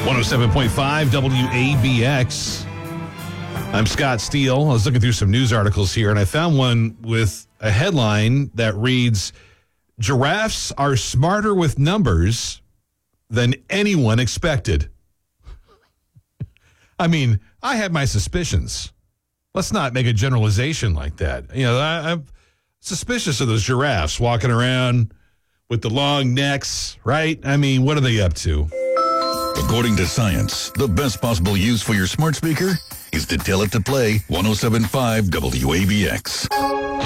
107.5 WABX. I'm Scott Steele. I was looking through some news articles here, and I found one with a headline that reads, "Giraffes are smarter with numbers than anyone expected." I mean, I had my suspicions. Let's not make a generalization like that. You know, I'm suspicious of those giraffes walking around with the long necks, right? I mean, what are they up to? According to science, the best possible use for your smart speaker is to tell it to play 107.5 WABX.